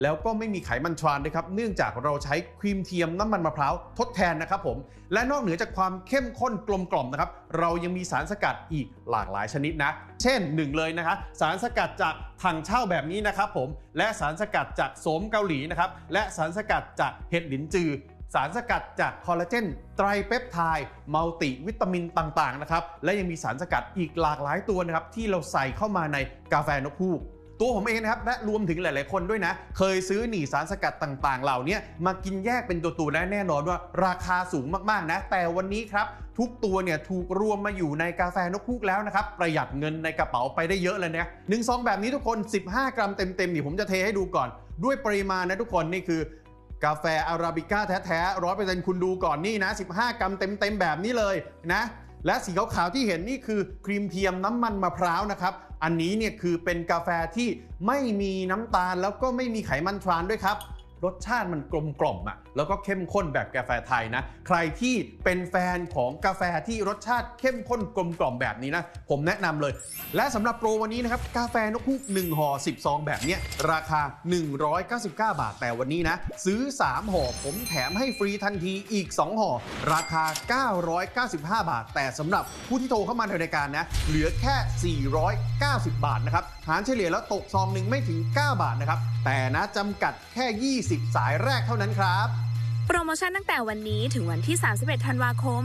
แล้วก็ไม่มีไขมันทรานด้วยครับเนื่องจากเราใช้ครีมเทียมน้ำมันมะพร้าวทดแทนนะครับผมและนอกเหนือจากความเข้มข้นกลมกล่อมนะครับเรายังมีสารสกัดอีกหลากหลายชนิดนะเช่น1เลยนะครับสารสกัดจากถังเช่าแบบนี้นะครับผมและสารสกัดจากโสมเกาหลีนะครับและสารสกัดจากเห็ดหลินจือสารสกัดจากคอลลาเจนไตรเปปไทด์มัลติวิตามินต่างๆนะครับและยังมีสารสกัดอีกหลากหลายตัวนะครับที่เราใส่เข้ามาในกาแฟนกฮูกตัวผมเองนะครับและรวมถึงหลายๆคนด้วยนะเคยซื้อหนี่สารสกัดต่างๆเหล่านี้มากินแยกเป็นตัวๆและแน่นอนว่าราคาสูงมากๆนะแต่วันนี้ครับทุกตัวเนี่ยถูกรวมมาอยู่ในกาแฟนกฮูกแล้วนะครับประหยัดเงินในกระเป๋าไปได้เยอะเลยเนี่ย1 ซองแบบนี้ทุกคน15 กรัมเต็มๆเดี๋ยวผมจะเทให้ดูก่อนด้วยปริมาณนะทุกคนนี่คือกาแฟอาราบิก้าแท้ๆ 100% คุณดูก่อนนี่นะ15 กรัมเต็มๆแบบนี้เลยนะและสีขาวๆที่เห็นนี่คือครีมเทียมน้ำมันมะพร้าวนะครับอันนี้เนี่ยคือเป็นกาแฟที่ไม่มีน้ำตาลแล้วก็ไม่มีไขมันทรานด้วยครับรสชาติมันกลมกล่อมอ่ะแล้วก็เข้มข้นแบบกาแฟไทยนะใครที่เป็นแฟนของกาแฟที่รสชาติเข้มข้นกลมกล่อมแบบนี้นะผมแนะนำเลยและสำหรับโปรวันนี้นะครับกาแฟนกฮูก1 ห่อ 10 ซองแบบนี้ราคา199 บาทแต่วันนี้นะซื้อ3 ห่อผมแถมให้ฟรีทันทีอีก2 ห่อราคา995 บาทแต่สำหรับผู้ที่โทรเข้ามาในรายการนะเหลือแค่490 บาทนะครับหารเฉลี่ยแล้วตกซองหนึ่งไม่ถึง9 บาทนะครับแต่นะจำกัดแค่20 สายแรกเท่านั้นครับโปรโมชั่นตั้งแต่วันนี้ถึงวันที่31 ธันวาคม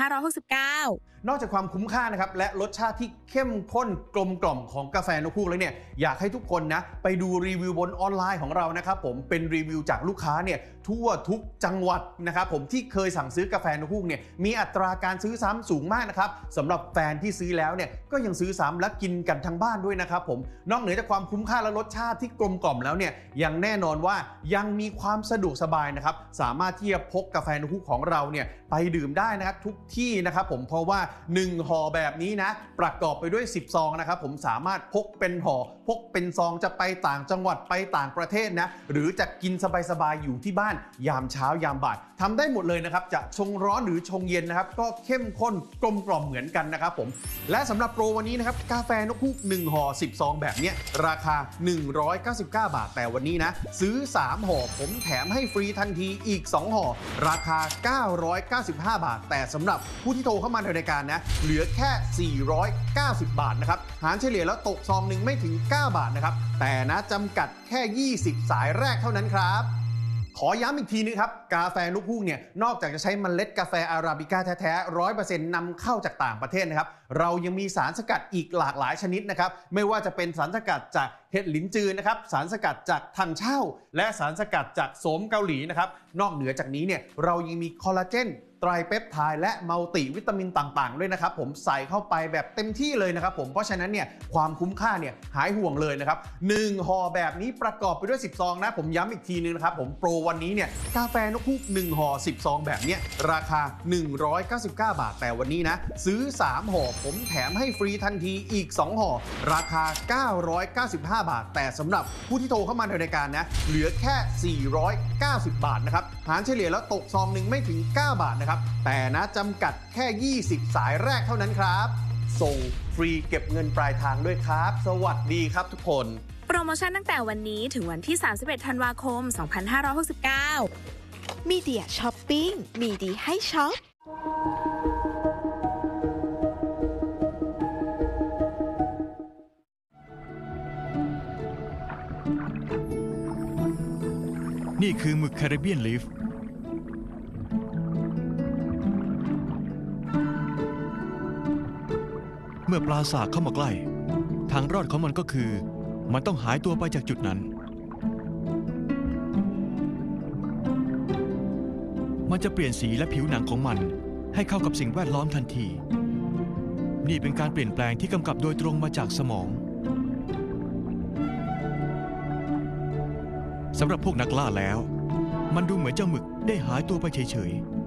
2569 นอกจากความคุ้มค่านะครับและรสชาติที่เข้มข้นกลมกล่อมของกาแฟนกฮูกแล้วเนี่ยอยากให้ทุกคนนะไปดูรีวิวบนออนไลน์ของเรานะครับผมเป็นรีวิวจากลูกค้าเนี่ยทั่วทุกจังหวัดนะครับผมที่เคยสั่งซื้อกาแฟนกฮูกเนี่ยมีอัตราการซื้อซ้ำสูงมากนะครับสำหรับแฟนที่ซื้อแล้วเนี่ยก็ยังซื้อซ้ำและกินกันทั้งบ้านด้วยนะครับผมนอกเหนือจากความคุ้มค่าและรสชาติที่กลมกล่อมแล้วเนี่ยยังแน่นอนว่ายังมีความสะดวกสบายนะครับสามารถที่จะพกกาแฟนกฮูกของเราเนี่ยไปดื่มได้นะครับทุกที่นะครับผมเพราะว่า1 ห่อแบบนี้นะประกอบไปด้วย10 ซองนะครับผมสามารถพกเป็นห่อพกเป็นซองจะไปต่างจังหวัดไปต่างประเทศนะหรือจะกินสบายๆอยู่ที่บ้านยามเช้ายามบ่ายทำได้หมดเลยนะครับจะชงร้อนหรือชงเย็นนะครับก็เข้มข้นกลมกล่อมเหมือนกันนะครับผมและสำหรับโปรวันนี้นะครับกาแฟนกฮูก1 ห่อ 10 ซองแบบนี้ราคา199 บาทแต่วันนี้นะซื้อ3 ห่อผมแถมให้ฟรีทันทีอีก2 ห่อราคา995 บาทแต่สำหรับผู้ที่โทรเข้ามาในรายการนะเหลือแค่490 บาทนะครับหารเฉลี่ยแล้วตกซองหนึ่งไม่ถึง9 บาทนะครับแต่นะจำกัดแค่20 สายแรกเท่านั้นครับขอย้ำอีกทีนึงครับกาแฟนกฮูกเนี่ยนอกจากจะใช้เมล็ดกาแฟอาราบิก้าแท้ๆ 100% นำเข้าจากต่างประเทศนะครับเรายังมีสารสกัดอีกหลากหลายชนิดนะครับไม่ว่าจะเป็นสารสกัดจากเห็ดหลินจือนะครับสารสกัดจากถังเช่าและสารสกัดจากโสมเกาหลีนะครับนอกเหนือจากนี้เนี่ยเรายังมีคอลลาเจนไตรเปปไทด์และมัลติวิตามินต่างๆด้วยนะครับผมใส่เข้าไปแบบเต็มที่เลยนะครับผมเพราะฉะนั้นเนี่ยความคุ้มค่าเนี่ยหายห่วงเลยนะครับ1 ห่อแบบนี้ประกอบไปด้วย10 ซองนะผมย้ำอีกทีนึงนะครับผมโปรวันนี้เนี่ยกาแฟนกฮูก1 ห่อ 10 ซองแบบนี้ราคา199 บาทแต่วันนี้นะซื้อ3 ห่อผมแถมให้ฟรีทันทีอีก2 ห่อราคา995 บาทแต่สำหรับผู้ที่โทรเข้ามาในรายการนะเหลือแค่490 บาทนะครับหารเฉลี่ยแล้วตกซองหนึ่งไม่ถึง9 บาทนะครับแต่นะจำกัดแค่20 สายแรกเท่านั้นครับส่งฟรีเก็บเงินปลายทางด้วยครับสวัสดีครับทุกคนโปรโมชั่นตั้งแต่วันนี้ถึงวันที่31 ธันวาคม 2569 มีเดียช้อปปิ้งมีดีให้ช็อปนี่คือหมึกแคริบเบียนลีฟเมื่อปลาสากเข้ามาใกล้ทางรอดของมันก็คือมันต้องหายตัวไปจากจุดนั้นมันจะเปลี่ยนสีและผิวหนังของมันให้เข้ากับสิ่งแวดล้อมทันทีนี่เป็นการเปลี่ยนแปลงที่กำกับโดยตรงมาจากสมองสำหรับพวกนักล่าแล้วมันดูเหมือนเจ้าหมึกได้หายตัวไปเฉยๆ